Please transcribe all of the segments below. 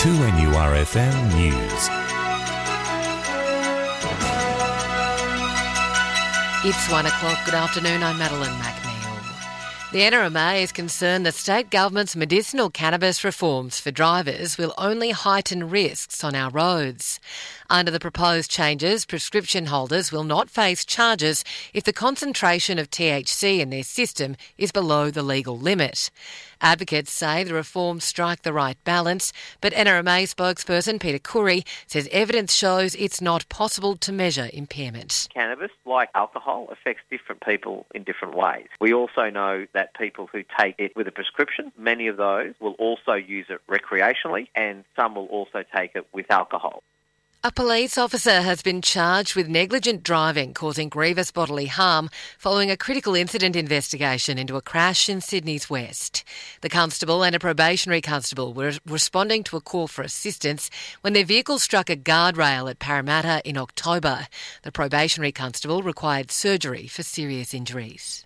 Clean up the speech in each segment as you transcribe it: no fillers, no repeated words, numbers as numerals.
2NURFM News. It's 1 o'clock. Good afternoon. I'm Madeline McNeil. The NRMA is concerned that state government's medicinal cannabis reforms for drivers will only heighten risks on our roads. Under the proposed changes, prescription holders will not face charges if the concentration of THC in their system is below the legal limit. Advocates say the reforms strike the right balance, but NRMA spokesperson Peter Curry says evidence shows it's not possible to measure impairment. Cannabis, like alcohol, affects different people in different ways. We also know that people who take it with a prescription, many of those will also use it recreationally, and some will also take it with alcohol. A police officer has been charged with negligent driving causing grievous bodily harm following a critical incident investigation into a crash in Sydney's west. The constable and a probationary constable were responding to a call for assistance when their vehicle struck a guardrail at Parramatta in October. The probationary constable required surgery for serious injuries.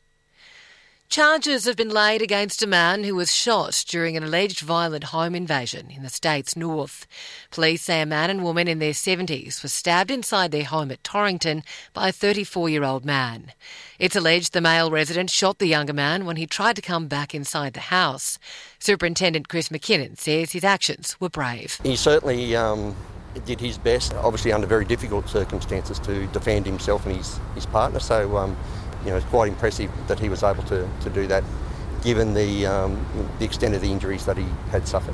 Charges have been laid against a man who was shot during an alleged violent home invasion in the state's north. Police say a man and woman in their 70s were stabbed inside their home at Torrington by a 34-year-old man. It's alleged the male resident shot the younger man when he tried to come back inside the house. Superintendent Chris McKinnon says his actions were brave. He certainly did his best, obviously under very difficult circumstances, to defend himself and his partner. So, it's quite impressive that he was able to do that, given the extent of the injuries that he had suffered.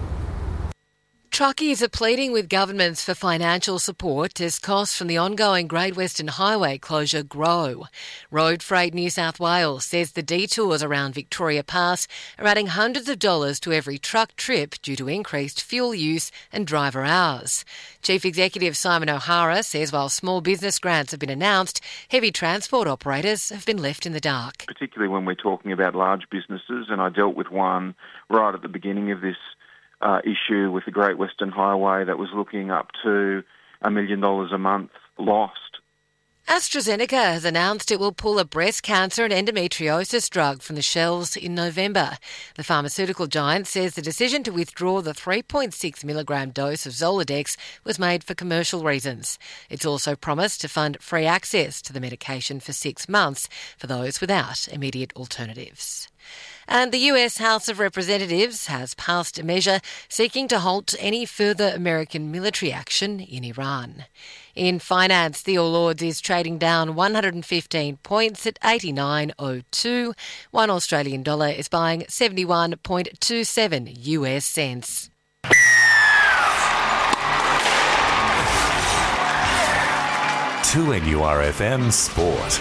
Truckies are pleading with governments for financial support as costs from the ongoing Great Western Highway closure grow. Road Freight New South Wales says the detours around Victoria Pass are adding hundreds of dollars to every truck trip due to increased fuel use and driver hours. Chief Executive Simon O'Hara says while small business grants have been announced, heavy transport operators have been left in the dark. Particularly when we're talking about large businesses, and I dealt with one right at the beginning of this issue with the Great Western Highway that was looking up to $1 million a month lost. AstraZeneca has announced it will pull a breast cancer and endometriosis drug from the shelves in November. The pharmaceutical giant says the decision to withdraw the 3.6 milligram dose of Zoladex was made for commercial reasons. It's also promised to fund free access to the medication for 6 months for those without immediate alternatives. And the US House of Representatives has passed a measure seeking to halt any further American military action in Iran. In finance, the All Ords is trading down 115 points at 89.02. One Australian dollar is buying 71.27 US cents. To NURFM Sport.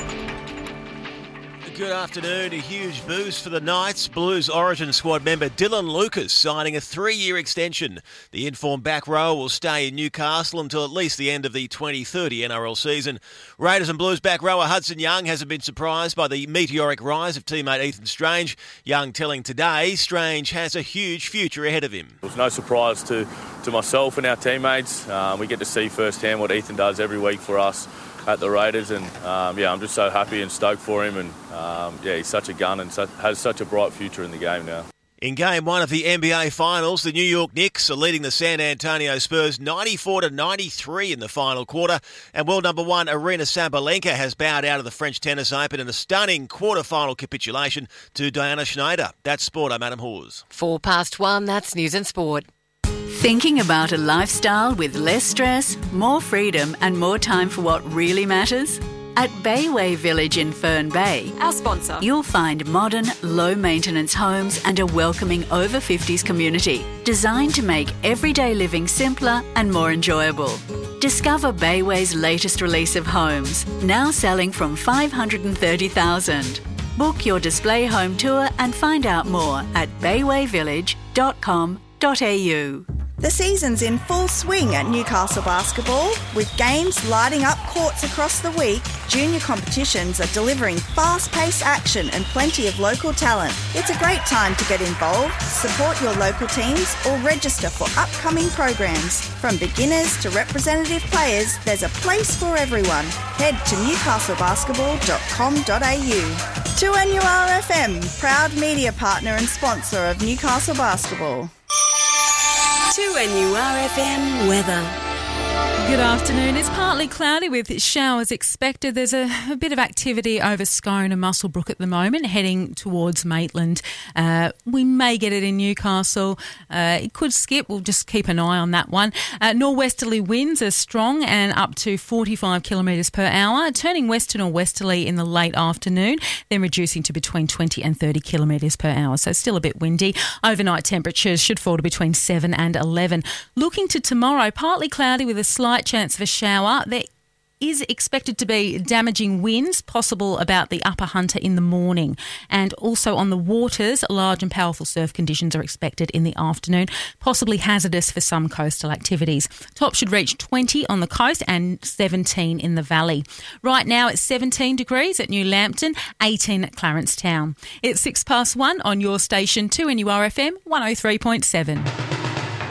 Good afternoon. A huge boost for the Knights. Blues Origin squad member Dylan Lucas signing a 3-year extension. The informed back row will stay in Newcastle until at least the end of the 2030 NRL season. Raiders and Blues back rower Hudson Young hasn't been surprised by the meteoric rise of teammate Ethan Strange. Young telling Today Strange has a huge future ahead of him. It was no surprise to myself and our teammates. We get to see firsthand what Ethan does every week for us at the Raiders, and I'm just so happy and stoked for him, and he's such a gun and has such a bright future in the game now. In Game 1 of the NBA Finals, the New York Knicks are leading the San Antonio Spurs 94-93 in the final quarter, and world number 1 Aryna Sabalenka has bowed out of the French Tennis Open in a stunning quarter-final capitulation to Diana Schneider. That's Sport. I'm Adam Hawes. 1:04, that's News and Sport. Thinking about a lifestyle with less stress, more freedom and more time for what really matters? At Bayway Village in Fern Bay, our sponsor, you'll find modern, low-maintenance homes and a welcoming over-50s community designed to make everyday living simpler and more enjoyable. Discover Bayway's latest release of homes, now selling from $530,000. Book your display home tour and find out more at baywayvillage.com.au. The season's in full swing at Newcastle Basketball. With games lighting up courts across the week, junior competitions are delivering fast-paced action and plenty of local talent. It's a great time to get involved, support your local teams or register for upcoming programs. From beginners to representative players, there's a place for everyone. Head to newcastlebasketball.com.au. 2NURFM, proud media partner and sponsor of Newcastle Basketball. 2NURFM weather. Good afternoon. It's partly cloudy with showers expected. There's a bit of activity over Scone and Muswellbrook at the moment, heading towards Maitland. We may get it in Newcastle. It could skip. We'll just keep an eye on that one. Norwesterly winds are strong and up to 45 kilometres per hour, turning western or westerly in the late afternoon, then reducing to between 20 and 30 kilometres per hour. So still a bit windy. Overnight temperatures should fall to between 7 and 11. Looking to tomorrow, partly cloudy with a slight chance of a shower. There is expected to be damaging winds possible about the Upper Hunter in the morning, and also on the waters, large and powerful surf conditions are expected in the afternoon, possibly hazardous for some coastal activities. Top should reach 20 on the coast and 17 in the valley. Right now it's 17 degrees at New Lambton, 18 at Clarence Town. It's 1:06 on your station 2NURFM 103.7.